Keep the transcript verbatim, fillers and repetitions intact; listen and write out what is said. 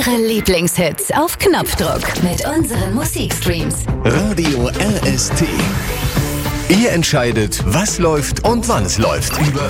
Ihre Lieblingshits auf Knopfdruck mit unseren Musikstreams. Radio R S T. Ihr entscheidet, was läuft und wann es läuft. Über